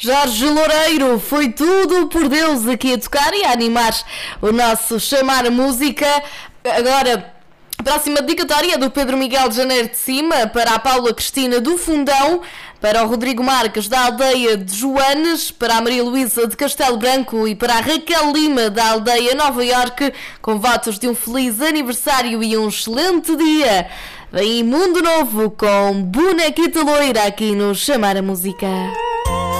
Jorge Loureiro, foi tudo por Deus aqui a tocar e a animar o nosso Chamar a Música. Agora, a próxima dedicatória é do Pedro Miguel de Janeiro de Cima, para a Paula Cristina do Fundão, para o Rodrigo Marques da aldeia de Joanes, para a Maria Luísa de Castelo Branco e para a Raquel Lima da aldeia Nova Iorque, com votos de um feliz aniversário e um excelente dia. Vem Mundo Novo com Bonequita Loira aqui no Chamar a Música.